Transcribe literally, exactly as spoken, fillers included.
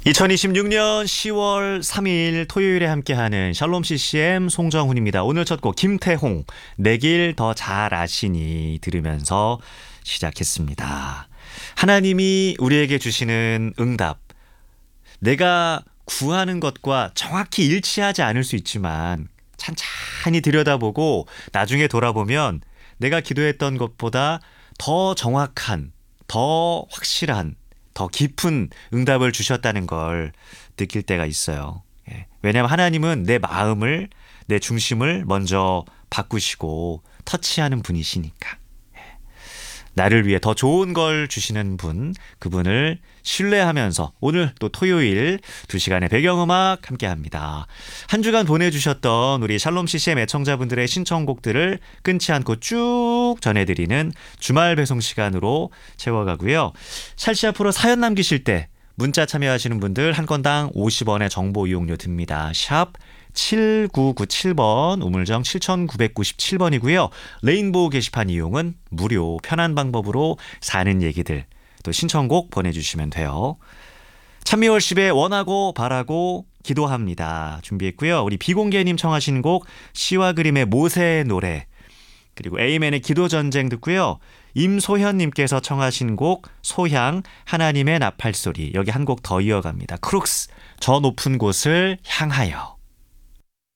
이천이십육 년 시월 삼일 토요일에 함께하는 샬롬 씨씨엠 송정훈입니다. 오늘 첫 곡 김태홍 내 길 더 잘 아시니 들으면서 시작했습니다. 하나님이 우리에게 주시는 응답, 내가 구하는 것과 정확히 일치하지 않을 수 있지만 찬찬히 들여다보고 나중에 돌아보면 내가 기도했던 것보다 더 정확한, 더 확실한, 더 깊은 응답을 주셨다는 걸 느낄 때가 있어요. 예. 왜냐하면 하나님은 내 마음을, 내 중심을 먼저 바꾸시고 터치하는 분이시니까. 예. 나를 위해 더 좋은 걸 주시는 분, 그분을 신뢰하면서 오늘 또 토요일 두 시간의 배경음악 함께합니다. 한 주간 보내주셨던 우리 샬롬 씨씨엠 애청자분들의 신청곡들을 끊지 않고 쭉 전해드리는 주말 배송 시간으로 채워가고요. 샬씨 앞으로 사연 남기실 때 문자 참여하시는 분들 한 건당 오십 원의 정보 이용료 듭니다. 샵 칠구구칠 번, 우물정 칠구구칠 번이고요. 레인보우 게시판 이용은 무료, 편한 방법으로 사는 얘기들 또 신청곡 보내주시면 돼요. 찬미월십에 원하고 바라고 기도합니다. 준비했고요. 우리 비공개님 청하신 곡 시와 그림의 모세의 노래, 그리고 에이맨의 기도전쟁 듣고요. 임소현님께서 청하신 곡 소향 하나님의 나팔소리, 여기 한 곡 더 이어갑니다. 크룩스 저 높은 곳을 향하여.